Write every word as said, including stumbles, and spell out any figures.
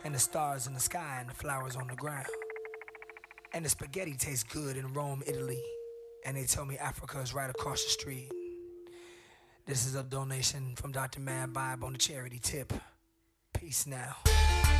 and the stars in the sky and the flowers on the ground. And the spaghetti tastes good in Rome, Italy. And they tell me Africa is right across the street. This is a donation from doctor Mad Vibe on the charity tip. Peace now.